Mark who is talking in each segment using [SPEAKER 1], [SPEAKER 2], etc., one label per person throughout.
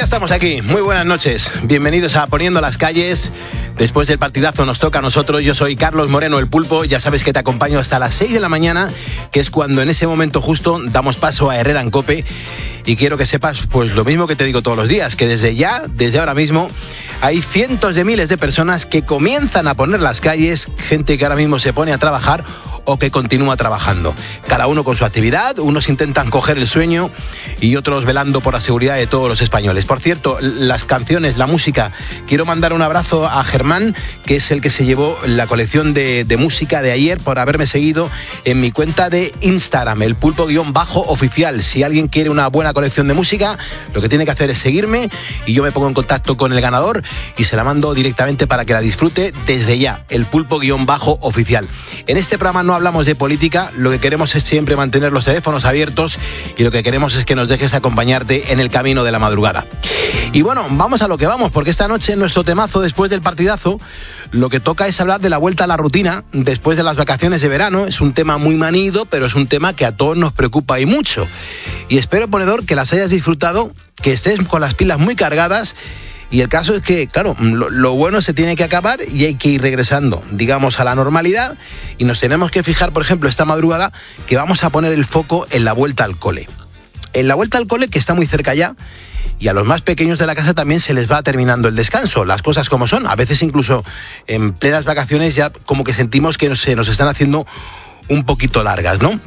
[SPEAKER 1] estamos aquí, muy buenas noches. Bienvenidos a Poniendo las Calles. Después del partidazo nos toca a nosotros. Yo soy Carlos Moreno, el Pulpo. Ya sabes que te acompaño hasta las 6 de la mañana, que es cuando en ese momento justo damos paso a Herrera en COPE. Y quiero que sepas, pues lo mismo que te digo todos los días, que desde ahora mismo, hay cientos de miles de personas que comienzan a poner las calles, gente que ahora mismo se pone a trabajar o que continúa trabajando. Cada uno con su actividad, unos intentan coger el sueño y otros velando por la seguridad de todos los españoles. Por cierto, las canciones, la música, quiero mandar un abrazo a Germán, que es el que se llevó la colección de música de ayer, por haberme seguido en mi cuenta de Instagram, el pulpo_oficial. Si alguien quiere una buena colección de música, lo que tiene que hacer es seguirme y yo me pongo en contacto con el ganador y se la mando directamente para que la disfrute desde ya, el pulpo_oficial. En este programa no hablamos de política, lo que queremos es siempre mantener los teléfonos abiertos y lo que queremos es que nos dejes acompañarte en el camino de la madrugada. Y bueno, vamos a lo que vamos, porque esta noche en nuestro temazo después del partidazo lo que toca es hablar de la vuelta a la rutina después de las vacaciones de verano. Es un tema muy manido, pero es un tema que a todos nos preocupa y mucho. Y espero, ponedor, que las hayas disfrutado, que estés con las pilas muy cargadas. Y el caso es que, claro, lo bueno se tiene que acabar y hay que ir regresando, digamos, a la normalidad. Y nos tenemos que fijar, por ejemplo, esta madrugada, que vamos a poner el foco en la vuelta al cole. En la vuelta al cole, que está muy cerca ya, y a los más pequeños de la casa también se les va terminando el descanso, las cosas como son. A veces incluso en plenas vacaciones ya como que sentimos que se nos están haciendo un poquito largas, ¿no?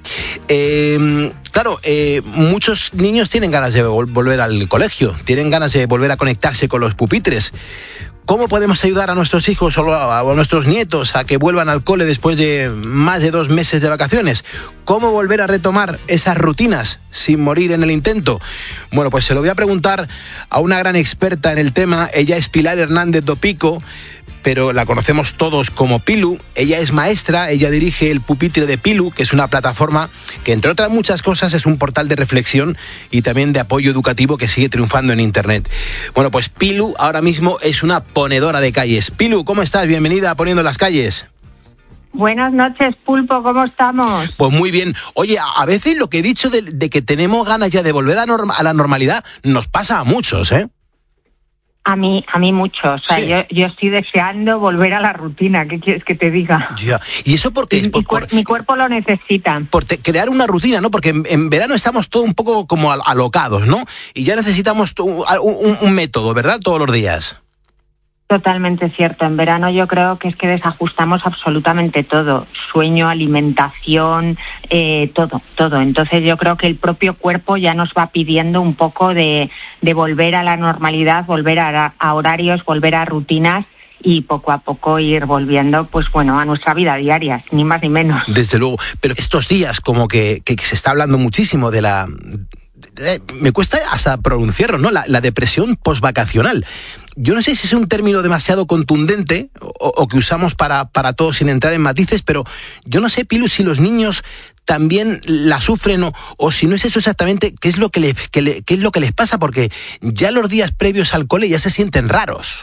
[SPEAKER 1] Muchos niños tienen ganas de volver al colegio, tienen ganas de volver a conectarse con los pupitres. ¿Cómo podemos ayudar a nuestros hijos o a nuestros nietos a que vuelvan al cole después de más de 2 meses de vacaciones? ¿Cómo volver a retomar esas rutinas sin morir en el intento? Bueno, pues se lo voy a preguntar a una gran experta en el tema. Ella es Pilar Hernández Dopico, pero la conocemos todos como Pilu. Ella es maestra, ella dirige el Pupitre de Pilu, que es una plataforma que, entre otras muchas cosas, es un portal de reflexión y también de apoyo educativo que sigue triunfando en Internet. Bueno, pues Pilu ahora mismo es una ponedora de calles. Pilu, ¿cómo estás? Bienvenida a Poniendo las Calles.
[SPEAKER 2] Buenas noches, Pulpo, ¿cómo estamos?
[SPEAKER 1] Pues muy bien. Oye, a veces lo que he dicho de que tenemos ganas ya de volver a la normalidad nos pasa a muchos, ¿eh?
[SPEAKER 2] A mí mucho. O sea, sí. Yo estoy deseando volver a la rutina. ¿Qué quieres que te diga?
[SPEAKER 1] Ya. ¿Y eso por qué?
[SPEAKER 2] Mi cuerpo lo necesita.
[SPEAKER 1] Por crear una rutina, ¿no? Porque en verano estamos todos un poco como alocados, ¿no? Y ya necesitamos un método, ¿verdad? Todos los días.
[SPEAKER 2] Totalmente cierto. En verano yo creo que es que desajustamos absolutamente todo. Sueño, alimentación, todo. Entonces yo creo que el propio cuerpo ya nos va pidiendo un poco de volver a la normalidad, volver a horarios, volver a rutinas y poco a poco ir volviendo, pues bueno, a nuestra vida diaria, ni más ni menos.
[SPEAKER 1] Desde luego. Pero estos días como que se está hablando muchísimo de la... me cuesta hasta pronunciarlo, ¿no? La depresión posvacacional. Yo no sé si es un término demasiado contundente o que usamos para todos sin entrar en matices, pero yo no sé, Pilu, si los niños también la sufren o si no es eso exactamente, qué es lo que les pasa, porque ya los días previos al cole ya se sienten raros.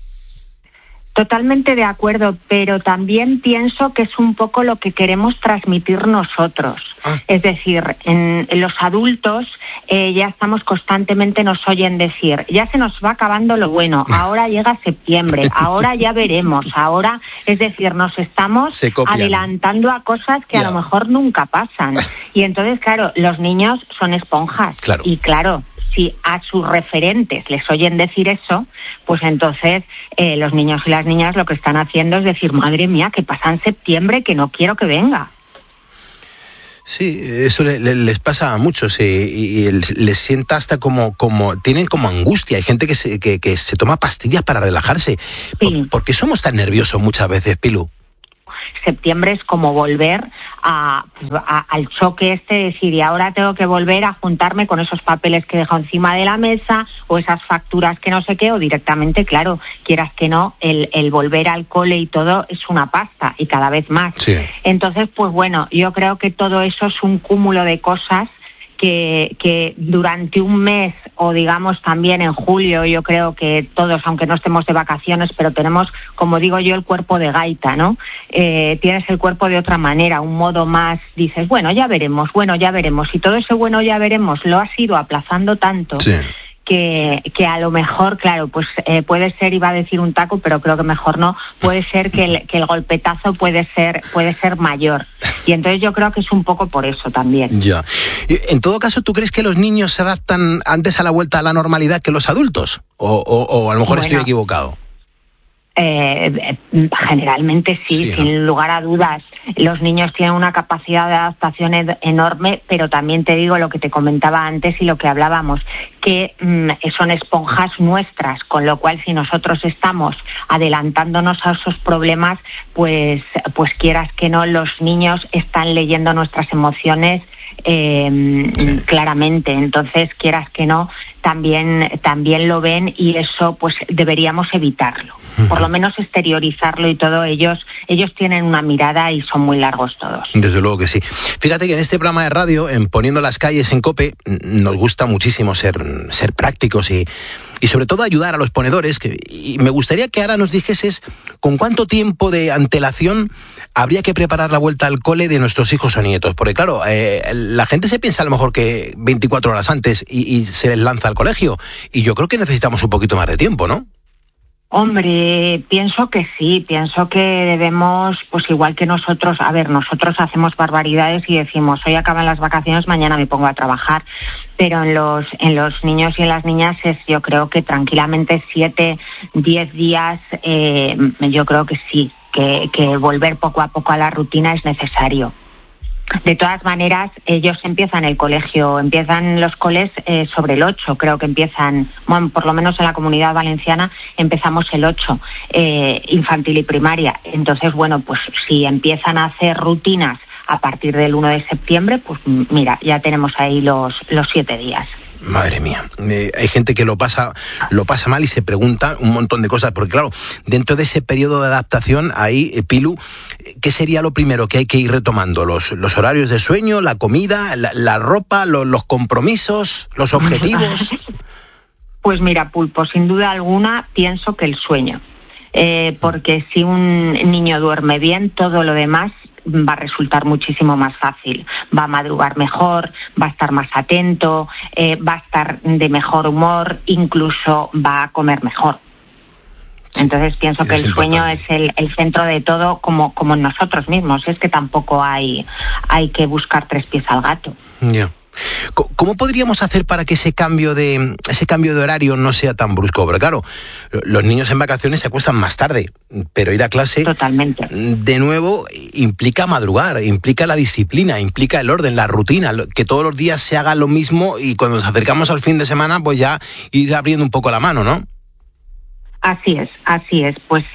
[SPEAKER 2] Totalmente de acuerdo, pero también pienso que es un poco lo que queremos transmitir nosotros. Es decir, en los adultos ya estamos constantemente, nos oyen decir, ya se nos va acabando lo bueno, ahora llega septiembre, ahora ya veremos, ahora, es decir, nos estamos adelantando a cosas que a lo mejor nunca pasan. Y entonces, claro, los niños son esponjas.
[SPEAKER 1] Claro.
[SPEAKER 2] Y claro, si a sus referentes les oyen decir eso, pues entonces los niños y las niñas lo que están haciendo es decir, madre mía, que pasa en septiembre, que no quiero que venga.
[SPEAKER 1] Sí, eso les pasa a muchos y les sienta hasta como tienen como angustia. Hay gente que se toma pastillas para relajarse.
[SPEAKER 2] Sí.
[SPEAKER 1] ¿Por qué somos tan nerviosos muchas veces, Pilu?
[SPEAKER 2] Septiembre es como volver al choque de decir, y ahora tengo que volver a juntarme con esos papeles que he dejado encima de la mesa o esas facturas que no sé qué, o directamente, claro, quieras que no, el volver al cole y todo es una pasta y cada vez más.
[SPEAKER 1] Sí.
[SPEAKER 2] Entonces, pues bueno, yo creo que todo eso es un cúmulo de cosas que durante un mes o digamos también en julio, yo creo que todos, aunque no estemos de vacaciones, pero tenemos, como digo yo, el cuerpo de gaita, ¿no? Tienes el cuerpo de otra manera, un modo más, dices, bueno, ya veremos, y todo ese bueno, ya veremos, lo has ido aplazando tanto.
[SPEAKER 1] Sí.
[SPEAKER 2] que a lo mejor, claro, pues puede ser, iba a decir un taco, pero creo que mejor no, puede ser que el golpetazo puede ser mayor. Y entonces yo creo que es un poco por eso también.
[SPEAKER 1] Ya. En todo caso, ¿tú crees que los niños se adaptan antes a la vuelta a la normalidad que los adultos? ¿O a lo mejor estoy equivocado?
[SPEAKER 2] Generalmente sí, sin lugar a dudas. Los niños tienen una capacidad de adaptación enorme, pero también te digo lo que te comentaba antes y lo que hablábamos, que son esponjas nuestras, con lo cual si nosotros estamos adelantándonos a esos problemas, pues quieras que no, los niños están leyendo nuestras emociones claramente. Entonces, quieras que no, también lo ven, y eso pues deberíamos evitarlo, por lo menos exteriorizarlo y todo. Ellos tienen una mirada y son muy largos todos.
[SPEAKER 1] Desde luego que sí. Fíjate que en este programa de radio, en Poniendo las Calles en COPE, nos gusta muchísimo ser prácticos y sobre todo ayudar a los ponedores, y me gustaría que ahora nos dijeses con cuánto tiempo de antelación habría que preparar la vuelta al cole de nuestros hijos o nietos, porque claro, la gente se piensa a lo mejor que 24 horas antes y se les lanza al colegio, y yo creo que necesitamos un poquito más de tiempo, ¿no?
[SPEAKER 2] Hombre, pienso que sí, pienso que debemos, pues igual que nosotros hacemos barbaridades y decimos, hoy acaban las vacaciones, mañana me pongo a trabajar, pero en los niños y en las niñas yo creo que tranquilamente 7, 10 días, yo creo que sí, que volver poco a poco a la rutina es necesario. De todas maneras, ellos empiezan los coles sobre el 8, creo que empiezan, bueno, por lo menos en la Comunidad Valenciana empezamos el 8, infantil y primaria. Entonces, bueno, pues si empiezan a hacer rutinas a partir del 1 de septiembre, pues mira, ya tenemos ahí los 7 días.
[SPEAKER 1] Madre mía, hay gente que lo pasa mal y se pregunta un montón de cosas, porque claro, dentro de ese periodo de adaptación, ahí, Pilu, ¿qué sería lo primero que hay que ir retomando? ¿Los horarios de sueño, la comida, la ropa, los compromisos, los objetivos?
[SPEAKER 2] Pues mira, Pulpo, sin duda alguna pienso que el sueño, porque si un niño duerme bien, todo lo demás va a resultar muchísimo más fácil. Va a madrugar mejor, va a estar más atento, va a estar de mejor humor, incluso va a comer mejor. Entonces pienso que el sueño es el centro de todo, como en nosotros mismos. Es que tampoco hay que buscar 3 pies al gato.
[SPEAKER 1] Yeah. ¿Cómo podríamos hacer para que ese cambio de horario no sea tan brusco? Porque claro, los niños en vacaciones se acuestan más tarde, pero ir a clase,
[SPEAKER 2] totalmente,
[SPEAKER 1] de nuevo, implica madrugar, implica la disciplina, implica el orden, la rutina, que todos los días se haga lo mismo, y cuando nos acercamos al fin de semana, pues ya ir abriendo un poco la mano, ¿no?
[SPEAKER 2] Así es. Pues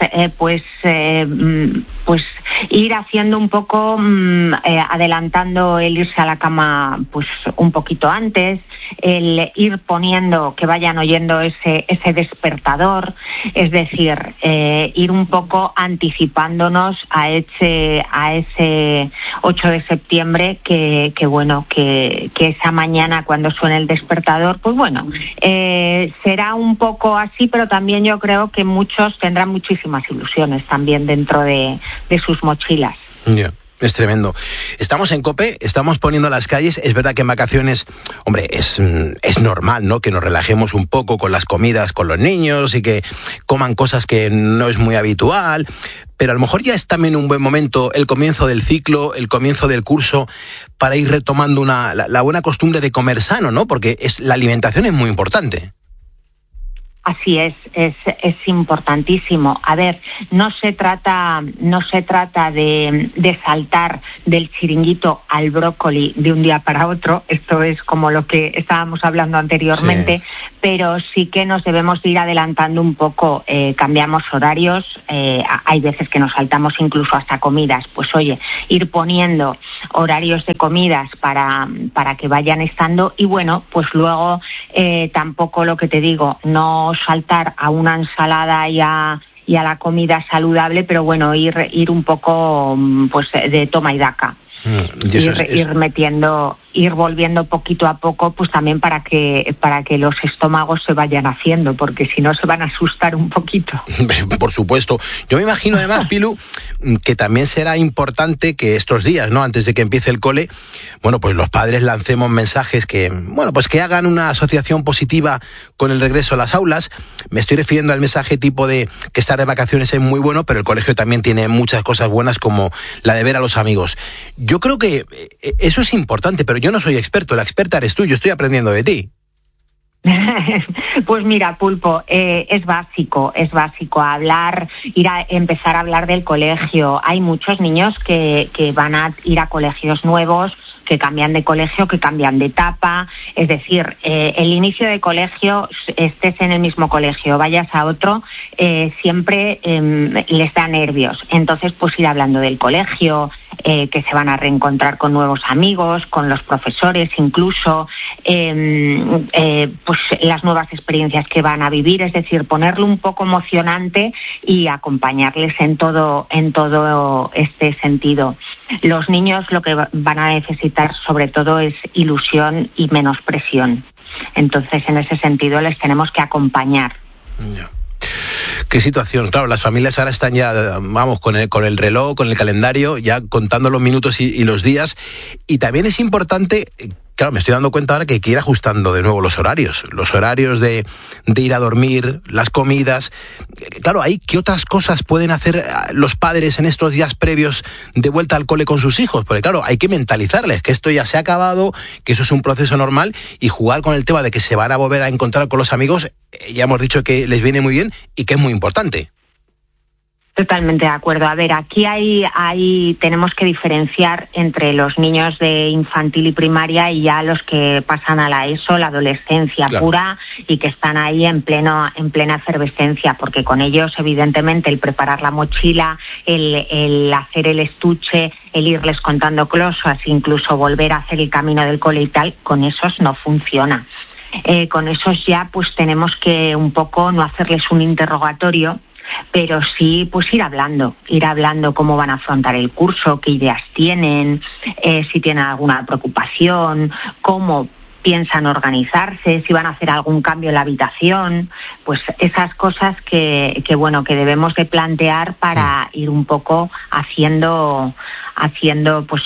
[SPEAKER 2] ir haciendo un poco, adelantando el irse a la cama pues un poquito antes, el ir poniendo que vayan oyendo ese despertador, es decir, ir un poco anticipándonos a ese 8 de septiembre que esa mañana cuando suene el despertador, pues bueno, será un poco así, pero también yo creo que muchos tendrán muchísimas ilusiones también dentro de sus mochilas.
[SPEAKER 1] Yeah. Es tremendo. Estamos en COPE, estamos poniendo las calles. Es verdad que en vacaciones, hombre, es normal, ¿no?, que nos relajemos un poco con las comidas con los niños y que coman cosas que no es muy habitual, pero a lo mejor ya es también un buen momento, el comienzo del ciclo, el comienzo del curso, para ir retomando la buena costumbre de comer sano, ¿no? Porque la alimentación es muy importante.
[SPEAKER 2] Así es importantísimo. A ver, no se trata de saltar del chiringuito al brócoli de un día para otro. Esto es como lo que estábamos hablando anteriormente, sí. Pero sí que nos debemos ir adelantando un poco. Cambiamos horarios, hay veces que nos saltamos incluso hasta comidas. Pues oye, ir poniendo horarios de comidas para que vayan estando, y bueno, pues luego tampoco, lo que te digo, no saltar a una ensalada y a la comida saludable, pero bueno, ir un poco pues de toma y daca. Ir metiendo ir volviendo poquito a poco, pues también para que los estómagos se vayan haciendo, porque si no se van a asustar un poquito.
[SPEAKER 1] Por supuesto. Yo me imagino además, Pilu, que también será importante que estos días, ¿no?, antes de que empiece el cole, bueno, pues los padres lancemos mensajes que, bueno, pues que hagan una asociación positiva con el regreso a las aulas. Me estoy refiriendo al mensaje tipo de que estar de vacaciones es muy bueno, pero el colegio también tiene muchas cosas buenas, como la de ver a los amigos. Yo creo que eso es importante, pero yo no soy experto, la experta eres tú, yo estoy aprendiendo de ti.
[SPEAKER 2] Pues mira, Pulpo, es básico empezar a hablar del colegio. Hay muchos niños que van a ir a colegios nuevos, que cambian de colegio, que cambian de etapa. Es decir, el inicio de colegio, estés en el mismo colegio, vayas a otro, siempre les da nervios. Entonces, pues ir hablando del colegio, que se van a reencontrar con nuevos amigos, con los profesores incluso, pues las nuevas experiencias que van a vivir, es decir, ponerlo un poco emocionante y acompañarles en todo este sentido. Los niños lo que van a necesitar sobre todo es ilusión y menos presión. Entonces, en ese sentido, les tenemos que acompañar.
[SPEAKER 1] Yeah. Qué situación. Claro, las familias ahora están ya, vamos, con el reloj, con el calendario, ya contando los minutos y los días. Y también es importante, claro, me estoy dando cuenta ahora que hay que ir ajustando de nuevo los horarios de ir a dormir, las comidas. Claro, ¿qué otras cosas pueden hacer los padres en estos días previos de vuelta al cole con sus hijos? Porque claro, hay que mentalizarles que esto ya se ha acabado, que eso es un proceso normal, y jugar con el tema de que se van a volver a encontrar con los amigos, ya hemos dicho que les viene muy bien y que es muy importante.
[SPEAKER 2] Totalmente de acuerdo. A ver, aquí tenemos que diferenciar entre los niños de infantil y primaria y ya los que pasan a la ESO, la adolescencia pura, y que están ahí en plena efervescencia, porque con ellos, evidentemente, el preparar la mochila, el hacer el estuche, el irles contando cosas, incluso volver a hacer el camino del cole y tal, con esos no funciona. Con esos ya pues tenemos que un poco no hacerles un interrogatorio, pero sí pues ir hablando cómo van a afrontar el curso, qué ideas tienen, si tienen alguna preocupación, cómo piensan organizarse, si van a hacer algún cambio en la habitación, pues esas cosas que debemos de plantear para ir un poco haciendo pues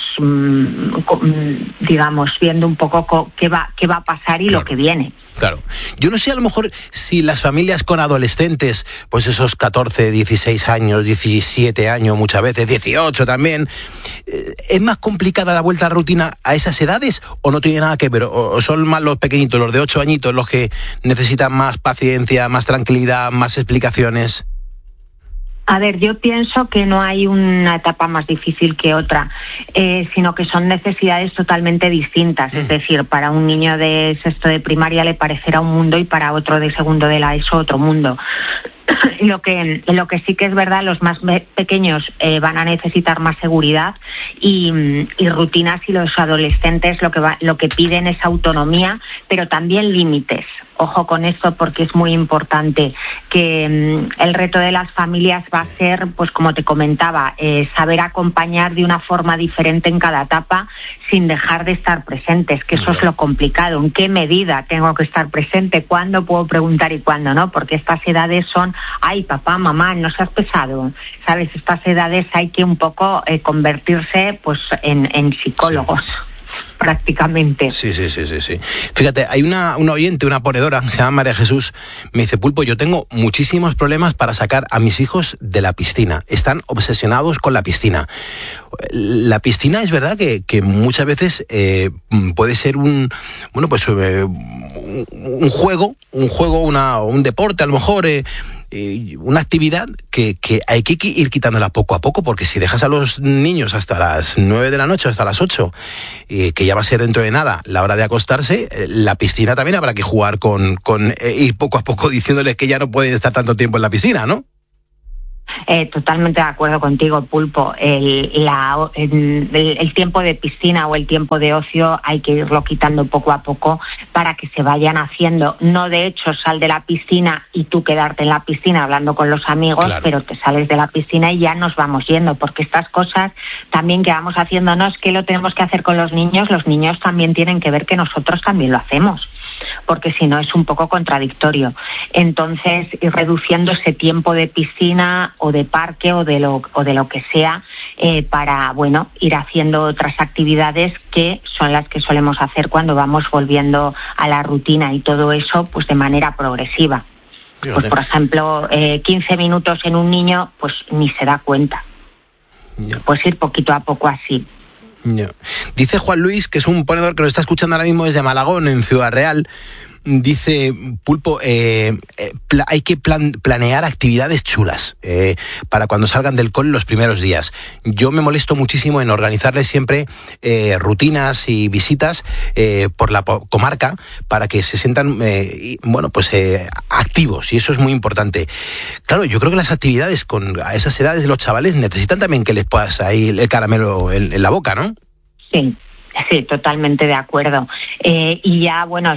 [SPEAKER 2] digamos, viendo un poco qué va a pasar y lo que viene.
[SPEAKER 1] Claro. Yo no sé, a lo mejor, si las familias con adolescentes, pues esos 14, 16 años, 17 años muchas veces, 18 también, ¿es más complicada la vuelta a la rutina a esas edades o no tiene nada que ver? ¿O son más los pequeñitos, los de 8 añitos, los que necesitan más paciencia, más tranquilidad, más explicaciones?
[SPEAKER 2] A ver, yo pienso que no hay una etapa más difícil que otra, sino que son necesidades totalmente distintas. Es decir, para un niño de sexto de primaria le parecerá un mundo y para otro de segundo de la ESO otro mundo. Lo que sí que es verdad, los más pequeños van a necesitar más seguridad y rutinas, y los adolescentes lo que piden es autonomía, pero también límites. Ojo con esto, porque es muy importante que el reto de las familias va a ser, pues como te comentaba, saber acompañar de una forma diferente en cada etapa sin dejar de estar presentes, que eso es lo complicado. ¿En qué medida tengo que estar presente? ¿Cuándo puedo preguntar y cuándo no? Porque estas edades son, ay, papá, mamá, no seas pesado. ¿Sabes? Estas edades hay que un poco convertirse pues en psicólogos. Sí. Prácticamente.
[SPEAKER 1] Sí. Fíjate, hay una oyente, una ponedora, se llama María Jesús, me dice: Pulpo, yo tengo muchísimos problemas para sacar a mis hijos de la piscina. Están obsesionados con la piscina. La piscina es verdad que muchas veces puede ser un juego, un deporte, a lo mejor, una actividad que hay que ir quitándola poco a poco, porque si dejas a los niños hasta las 9 de la noche, hasta las 8, que ya va a ser dentro de nada la hora de acostarse, la piscina también habrá que jugar con ir poco a poco diciéndoles que ya no pueden estar tanto tiempo en la piscina, ¿no?
[SPEAKER 2] Totalmente de acuerdo contigo, Pulpo. El tiempo de piscina o el tiempo de ocio hay que irlo quitando poco a poco para que se vayan haciendo. No, de hecho, sal de la piscina y tú quedarte en la piscina hablando con los amigos, claro, pero te sales de la piscina y ya nos vamos yendo, porque estas cosas también que vamos haciendo, no es que lo tenemos que hacer con los niños también tienen que ver que nosotros también lo hacemos, porque si no es un poco contradictorio. Entonces, ir reduciendo ese tiempo de piscina o de parque o de lo que sea, para, bueno, ir haciendo otras actividades que son las que solemos hacer cuando vamos volviendo a la rutina, y todo eso pues de manera progresiva. Pues, por ejemplo, 15 minutos en un niño, pues ni se da cuenta. Pues ir poquito a poco así.
[SPEAKER 1] Dice Juan Luis, que es un ponedor que nos está escuchando ahora mismo desde Malagón, en Ciudad Real. Dice, Pulpo, hay que planear actividades chulas para cuando salgan del cole los primeros días. Yo me molesto muchísimo en organizarles siempre rutinas y visitas por la comarca para que se sientan activos, y eso es muy importante. Claro, yo creo que las actividades a esas edades de los chavales necesitan también que les puedas ahí el caramelo en la boca, ¿no?
[SPEAKER 2] Sí. Sí, totalmente de acuerdo. Y ya, bueno,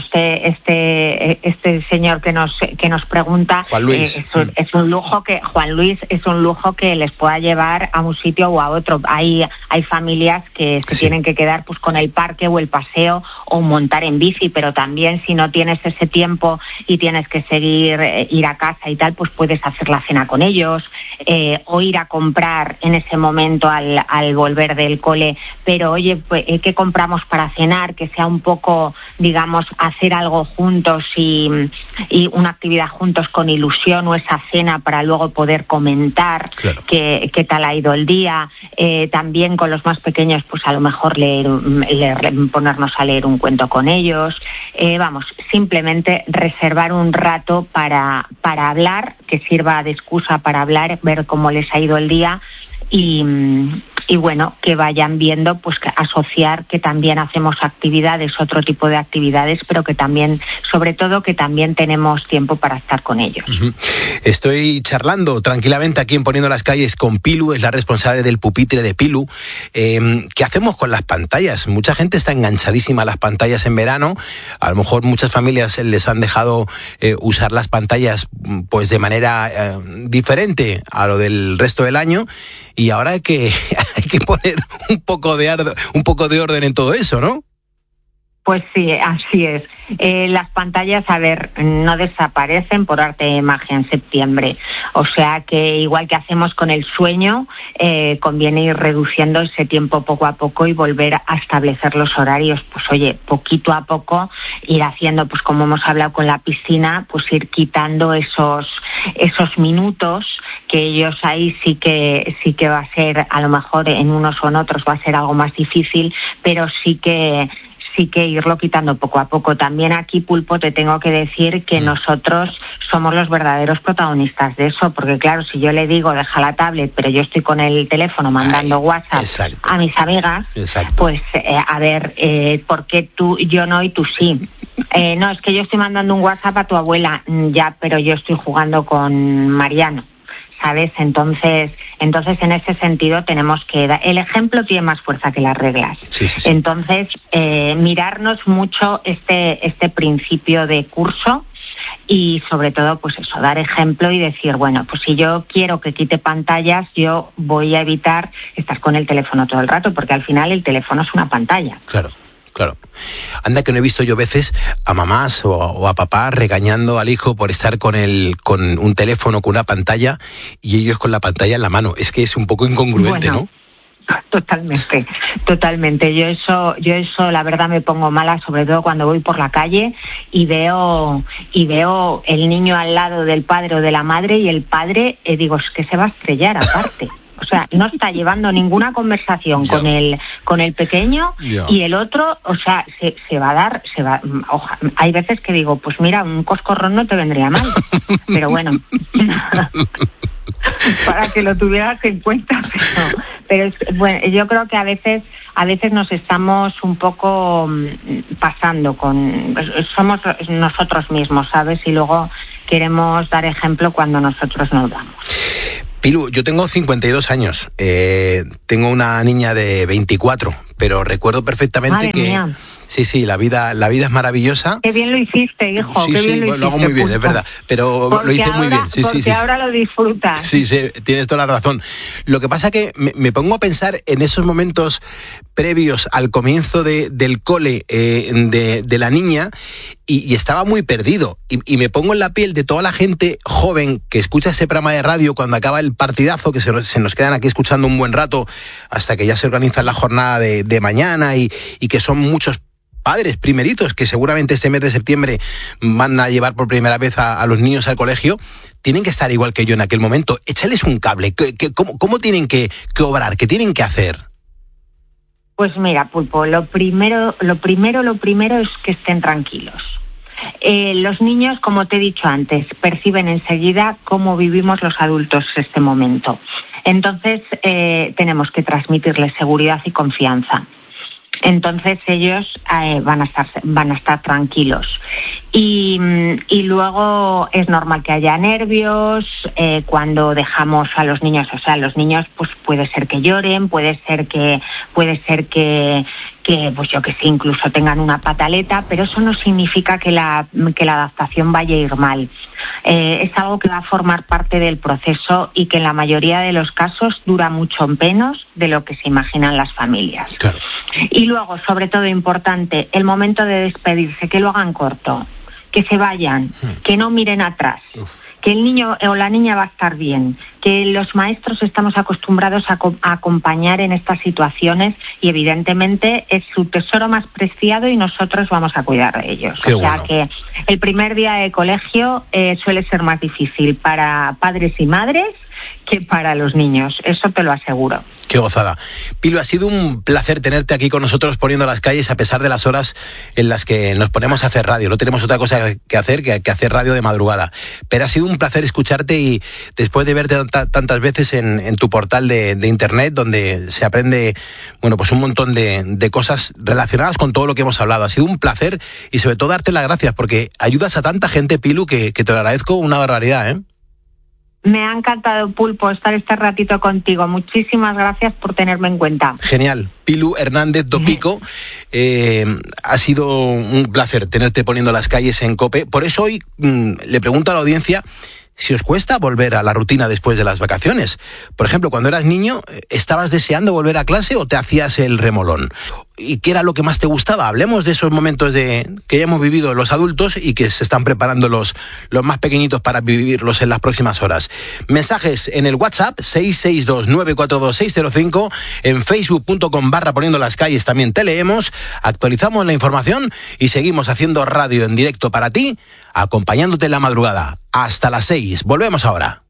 [SPEAKER 2] este señor que nos pregunta,
[SPEAKER 1] Juan Luis,
[SPEAKER 2] es un lujo que Juan Luis es un lujo que les pueda llevar a un sitio o a otro. Hay familias que se tienen que quedar pues con el parque o el paseo o montar en bici, pero también si no tienes ese tiempo y tienes que ir a casa y tal, pues puedes hacer la cena con ellos, o ir a comprar en ese momento al volver del cole. Pero oye, pues, ¿qué compramos para cenar? Que sea un poco, digamos, hacer algo juntos y una actividad juntos con ilusión, o esa cena para luego poder comentar, claro, qué tal ha ido el día. También con los más pequeños, pues a lo mejor ponernos a leer un cuento con ellos. Simplemente reservar un rato para hablar, que sirva de excusa para hablar, ver cómo les ha ido el día. Y bueno, que vayan viendo, pues que asociar que también hacemos actividades, otro tipo de actividades, pero que también, sobre todo, que también tenemos tiempo para estar con ellos.
[SPEAKER 1] Uh-huh. Estoy charlando tranquilamente aquí en Poniendo las Calles con Pilu, es la responsable del pupitre de Pilu. ¿Qué hacemos con las pantallas? Mucha gente está enganchadísima a las pantallas en verano. A lo mejor muchas familias les han dejado usar las pantallas pues de manera diferente a lo del resto del año. Y ahora hay que poner un poco de orden en todo eso, ¿no?
[SPEAKER 2] Pues sí, así es. Las pantallas, no desaparecen por arte de magia en septiembre. O sea que igual que hacemos con el sueño, conviene ir reduciendo ese tiempo poco a poco y volver a establecer los horarios. Pues oye, poquito a poco ir haciendo, pues como hemos hablado con la piscina, pues ir quitando esos minutos, que ellos ahí sí que va a ser, a lo mejor en unos o en otros va a ser algo más difícil, pero sí que irlo quitando poco a poco. También aquí, Pulpo, te tengo que decir que nosotros somos los verdaderos protagonistas de eso, porque claro, si yo le digo deja la tablet, pero yo estoy con el teléfono mandando WhatsApp a mis amigas, pues ¿por qué yo no y tú sí? No, es que yo estoy mandando un WhatsApp a tu abuela, ya, pero yo estoy jugando con Mariano, ¿sabes? Entonces en ese sentido tenemos que dar. El ejemplo tiene más fuerza que las reglas. Sí. Entonces, mirarnos mucho este principio de curso y sobre todo, pues eso, dar ejemplo y decir, bueno, pues si yo quiero que quite pantallas, yo voy a evitar estar con el teléfono todo el rato, porque al final el teléfono es una pantalla.
[SPEAKER 1] Claro. Anda que no he visto yo veces a mamás o a papás regañando al hijo por estar con un teléfono, con una pantalla, y ellos con la pantalla en la mano. Es que es un poco incongruente,
[SPEAKER 2] bueno, ¿no? Totalmente. Yo eso la verdad me pongo mala, sobre todo cuando voy por la calle y veo el niño al lado del padre o de la madre, y el padre, digo, es que se va a estrellar aparte. O sea, no está llevando ninguna conversación con el pequeño, y el otro, o sea, se va a dar, hay veces que digo, pues mira, un coscorrón no te vendría mal, pero bueno, para que lo tuvieras en cuenta, pero bueno, yo creo que a veces nos estamos un poco pasando somos nosotros mismos, ¿sabes? Y luego queremos dar ejemplo cuando nosotros no damos.
[SPEAKER 1] Pilu, yo tengo 52 años, tengo una niña de 24, pero recuerdo perfectamente
[SPEAKER 2] Madre
[SPEAKER 1] que...
[SPEAKER 2] mía.
[SPEAKER 1] Sí, la vida es maravillosa.
[SPEAKER 2] Qué bien lo hiciste, hijo.
[SPEAKER 1] Sí,
[SPEAKER 2] qué bien
[SPEAKER 1] lo hago muy bien, es verdad, pero
[SPEAKER 2] porque
[SPEAKER 1] lo hice muy bien.
[SPEAKER 2] Porque ahora lo disfrutas.
[SPEAKER 1] Sí, tienes toda la razón. Lo que pasa que me pongo a pensar en esos momentos previos al comienzo del cole de la niña y estaba muy perdido. Y me pongo en la piel de toda la gente joven que escucha este programa de radio cuando acaba el partidazo, que se nos quedan aquí escuchando un buen rato hasta que ya se organiza la jornada de mañana y que son muchos padres primeritos que seguramente este mes de septiembre van a llevar por primera vez a los niños al colegio. Tienen que estar igual que yo en aquel momento. Échales un cable. ¿Cómo tienen que obrar? ¿Qué tienen que hacer?
[SPEAKER 2] Pues mira, Pulpo, lo primero es que estén tranquilos. Los niños, como te he dicho antes, perciben enseguida cómo vivimos los adultos este momento. Entonces, tenemos que transmitirles seguridad y confianza. Entonces ellos van a estar tranquilos y luego es normal que haya nervios cuando dejamos a los niños, o sea, los niños pues puede ser que lloren, puede ser que pues yo que sé, incluso tengan una pataleta, pero eso no significa que la adaptación vaya a ir mal. Es algo que va a formar parte del proceso y que en la mayoría de los casos dura mucho menos de lo que se imaginan las familias.
[SPEAKER 1] Claro.
[SPEAKER 2] Y luego, sobre todo importante, el momento de despedirse, que lo hagan corto, que se vayan, que no miren atrás. Que el niño o la niña va a estar bien, que los maestros estamos acostumbrados a acompañar en estas situaciones y evidentemente es su tesoro más preciado y nosotros vamos a cuidar de ellos.
[SPEAKER 1] Qué
[SPEAKER 2] o sea
[SPEAKER 1] bueno.
[SPEAKER 2] que el primer día de colegio suele ser más difícil para padres y madres que para los niños, eso te lo aseguro.
[SPEAKER 1] Qué gozada. Pilu, ha sido un placer tenerte aquí con nosotros poniendo las calles a pesar de las horas en las que nos ponemos a hacer radio. No tenemos otra cosa que hacer que hacer radio de madrugada. Pero ha sido un placer escucharte y después de verte tantas veces en tu portal de internet donde se aprende, bueno, pues un montón de cosas relacionadas con todo lo que hemos hablado. Ha sido un placer y sobre todo darte las gracias porque ayudas a tanta gente, Pilu, que te lo agradezco una barbaridad, ¿eh?
[SPEAKER 2] Me ha encantado, Pulpo, estar este ratito contigo. Muchísimas gracias por tenerme en cuenta.
[SPEAKER 1] Genial. Pilu Hernández Dopico, ha sido un placer tenerte poniendo las calles en COPE. Por eso hoy le pregunto a la audiencia si os cuesta volver a la rutina después de las vacaciones. Por ejemplo, cuando eras niño, ¿estabas deseando volver a clase o te hacías el remolón? ¿Y qué era lo que más te gustaba? Hablemos de esos momentos que ya hemos vivido los adultos y que se están preparando los más pequeñitos para vivirlos en las próximas horas. Mensajes en el WhatsApp 662-942-605, en facebook.com/poniendo las calles también te leemos, actualizamos la información y seguimos haciendo radio en directo para ti, acompañándote en la madrugada. Hasta las 6. Volvemos ahora.